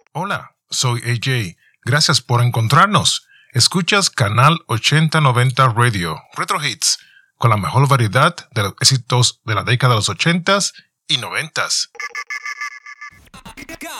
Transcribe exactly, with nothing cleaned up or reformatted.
Hola, soy A J. Gracias por encontrarnos. Escuchas Canal ochenta noventa Radio, Retro Hits, con la mejor variedad de los éxitos de la década de los ochentas y noventas.